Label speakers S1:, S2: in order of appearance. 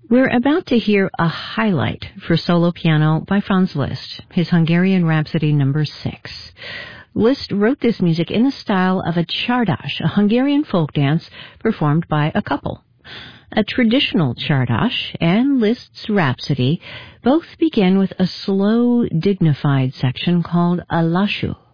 S1: We're about to hear a highlight for solo piano by Franz Liszt, his Hungarian Rhapsody No. 6. Liszt wrote this music in the style of a csárdas, a Hungarian folk dance performed by a couple. A traditional csárdas and Liszt's Rhapsody both begin with a slow, dignified section called a lassú.